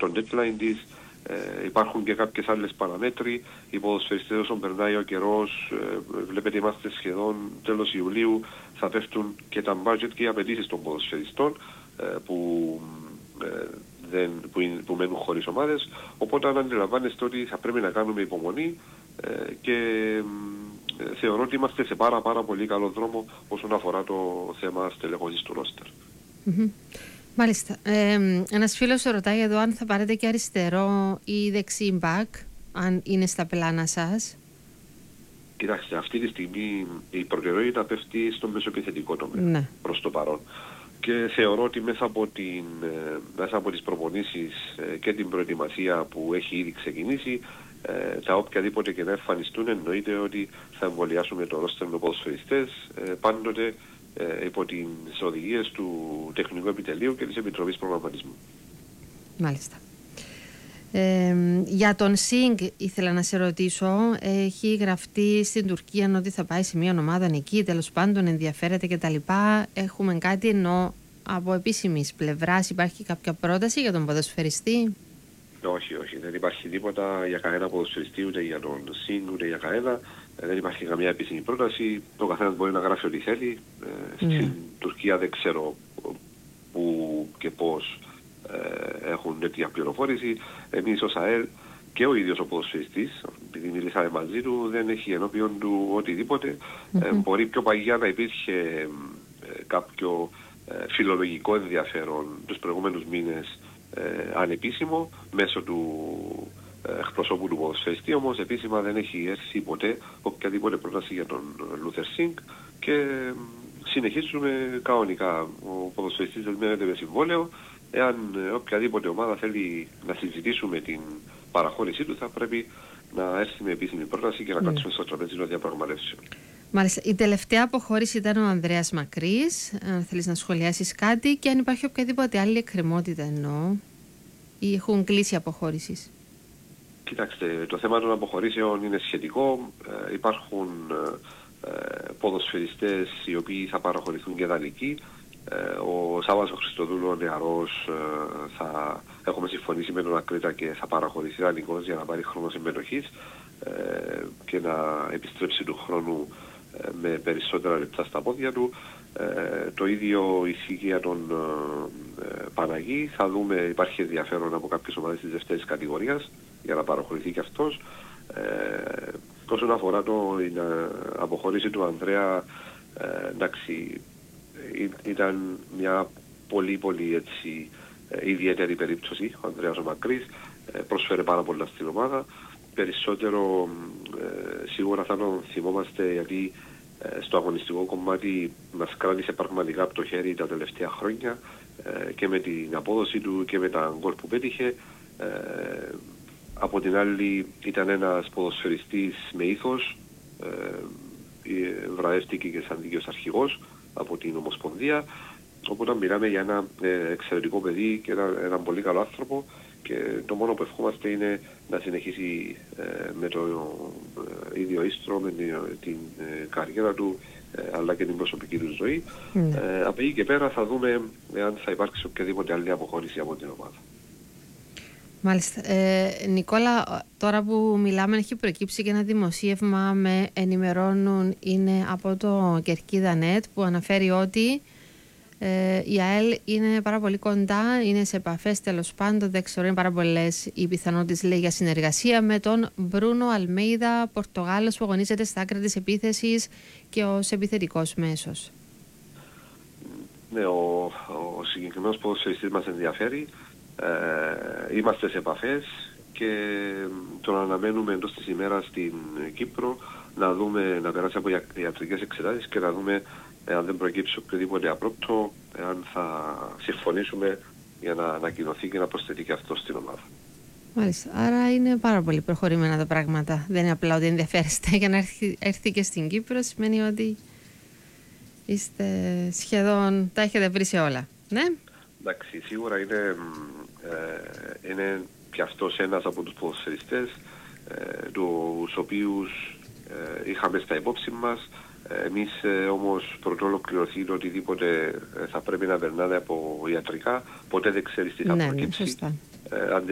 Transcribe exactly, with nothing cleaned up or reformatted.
το deadline της. Ε, υπάρχουν και κάποιες άλλες παραμέτροι. Οι ποδοσφαιριστές όσο περνάει ο καιρός, ε, βλέπετε είμαστε σχεδόν τέλος Ιουλίου, θα πέφτουν και τα budget και οι απαιτήσεις των ποδοσφαιριστών ε, που, ε, δεν, που, είναι, που μένουν χωρίς ομάδες. Οπότε αν αντιλαμβάνεστε ότι θα πρέπει να κάνουμε υπομονή ε, και ε, θεωρώ ότι είμαστε σε πάρα πάρα πολύ καλό δρόμο όσον αφορά το θέμα στελεχώσης του ρόστερ. Mm-hmm. Μάλιστα. Ε, ένας φίλος ρωτάει εδώ αν θα πάρετε και αριστερό ή δεξί μπακ, αν είναι στα πλάνα σας. Κοιτάξτε, αυτή τη στιγμή η προτεραιότητα πέφτει στο μεσοεπιθετικό τομέα, ναι, προς το παρόν. Και θεωρώ ότι μέσα από, την, μέσα από τις προπονήσεις και την προετοιμασία που έχει ήδη ξεκινήσει, τα οποιαδήποτε και να εμφανιστούν, εννοείται ότι θα εμβολιάσουμε το ρόστερ με ποδοσφαιριστές, πάντοτε Ε, υπό τις οδηγίες του Τεχνικού Επιτελείου και της Επιτροπής Προγραμματισμού. Μάλιστα. Ε, για τον Σινγκ ήθελα να σε ρωτήσω, έχει γραφτεί στην Τουρκία ότι θα πάει σε μια ομάδα εκεί, τέλος πάντων ενδιαφέρεται κτλ. Έχουμε κάτι ενώ από επίσημης πλευράς υπάρχει κάποια πρόταση για τον ποδοσφαιριστή? Όχι, όχι, δεν υπάρχει τίποτα για κανένα ποδοσφαιριστή, ούτε για τον Σινγκ, ούτε για κανένα. Δεν υπάρχει καμία επίσημη πρόταση. Το καθένας μπορεί να γράφει ό,τι θέλει. Mm. Στην Τουρκία δεν ξέρω πού και πώς ε, έχουν τέτοια πληροφόρηση. Εμείς ως ΑΕΛ και ο ίδιος ο ποδοσφαιριστής, επειδή μιλήσαμε μαζί του, δεν έχει ενώπιον του οτιδήποτε. Mm-hmm. Ε, μπορεί πιο παγιά να υπήρχε ε, κάποιο ε, φιλολογικό ενδιαφέρον τους προηγούμενους μήνες ε, ανεπίσημο μέσω του εκπροσώπου του ποδοσφαιριστή, όμως επίσημα δεν έχει έρθει ποτέ οποιαδήποτε πρόταση για τον Λούθερ Σινγκ και συνεχίζουμε κανονικά. Ο ποδοσφαιριστής δεν μένεται με συμβόλαιο. Εάν οποιαδήποτε ομάδα θέλει να συζητήσουμε την παραχώρησή του, θα πρέπει να έρθει με επίσημη πρόταση και να κάτσουμε στο τραπέζι των διαπραγματεύσεων. Μάλιστα. Η τελευταία αποχώρηση ήταν ο Ανδρέας Μακρύς. Αν θέλεις να σχολιάσεις κάτι και αν υπάρχει οποιαδήποτε άλλη εκκρεμότητα εννοώ ή έχουν κλείσει αποχώρησης. Κοιτάξτε, το θέμα των αποχωρήσεων είναι σχετικό. Ε, υπάρχουν ε, ποδοσφαιριστές οι οποίοι θα παραχωρηθούν και δανεικοί. Ε, ο Σάββας ο Χριστοδούλου νεαρός ε, θα έχουμε συμφωνήσει με τον Ακρίτα και θα παραχωρηθεί δανεικός για να πάρει χρόνο συμμετοχής ε, και να επιστρέψει του χρόνου ε, με περισσότερα λεπτά στα πόδια του. Ε, το ίδιο ισχύει για τον ε, Παναγί. Θα δούμε, υπάρχει ενδιαφέρον από κάποιες ομάδες της δεύτερης κατηγορίας για να παραχωρηθεί και αυτός. Ε, όσον αφορά το, την αποχώρηση του Ανδρέα, ε, εντάξει, ή, ήταν μια πολύ πολύ έτσι ε, ιδιαίτερη περίπτωση. Ο Ανδρέας ο Μακρύς ε, προσφέρει πάρα πολλά στην ομάδα. Περισσότερο ε, σίγουρα θα τον θυμόμαστε γιατί ε, στο αγωνιστικό κομμάτι μας κράτησε πραγματικά από το χέρι τα τελευταία χρόνια ε, και με την απόδοση του και με τα γκολ που πέτυχε. Ε, Από την άλλη ήταν ένας ποδοσφαιριστής με ήθος, ε, βραβεύτηκε και σαν δίκαιος αρχηγός από την Ομοσπονδία, οπότε μιλάμε για ένα ε, εξαιρετικό παιδί και ένα, έναν πολύ καλό άνθρωπο και το μόνο που ευχόμαστε είναι να συνεχίσει ε, με το ε, ίδιο ίστρο, με την, την ε, καριέρα του ε, αλλά και την προσωπική του ζωή. Mm. Ε, από εκεί και πέρα θα δούμε αν θα υπάρξει οποιαδήποτε άλλη αποχώρηση από την ομάδα. Μάλιστα. Ε, Νικόλα, τώρα που μιλάμε έχει προκύψει και ένα δημοσίευμα, με ενημερώνουν, είναι από το Κερκίδα Νετ, που αναφέρει ότι ε, η ΑΕΛ είναι πάρα πολύ κοντά, είναι σε επαφές τέλος πάντων, δεν ξέρω, είναι πάρα πολλές οι πιθανότητες, λέει, για συνεργασία με τον Μπρούνο Αλμέιδα, Πορτογάλος, που αγωνίζεται στα άκρα της επίθεσης και ως επιθετικός μέσος. Ναι, ο, ο συγκεκριμένος ποδοσφαιριστής μας ενδιαφέρει. Ε, είμαστε σε επαφές και τον αναμένουμε εντός της ημέρας στην Κύπρο να δούμε, να περάσει από ιατρικές εξετάσεις και να δούμε αν δεν προκύψει οποιοδήποτε απρόπτο, αν θα συμφωνήσουμε για να ανακοινωθεί και να προσθεθεί και αυτό στην ομάδα. Μάλιστα. Άρα είναι πάρα πολύ προχωρημένα τα πράγματα. Δεν είναι απλά ότι ενδιαφέρεστε για να έρθει, έρθει και στην Κύπρο, σημαίνει ότι είστε σχεδόν, τα έχετε βρει σε όλα. Ναι. Εντάξει, σίγουρα είναι, ε, είναι και αυτός ένας από τους ποδοσφαιριστές ε, τους οποίους ε, είχαμε στα υπόψη μας. Ε, εμείς ε, όμως πρωτού ολοκληρωθεί το οτιδήποτε ε, θα πρέπει να περνάνε από ιατρικά, ποτέ δεν ξέρεις τι θα ναι, προκύψει. Ναι, σωστά. Ε,